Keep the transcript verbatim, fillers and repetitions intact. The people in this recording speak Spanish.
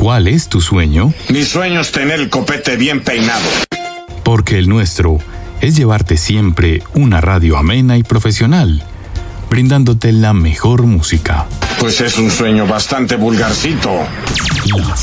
¿Cuál es tu sueño? Mi sueño es tener el copete bien peinado. Porque el nuestro es llevarte siempre una radio amena y profesional, brindándote la mejor música. Pues es un sueño bastante vulgarcito. La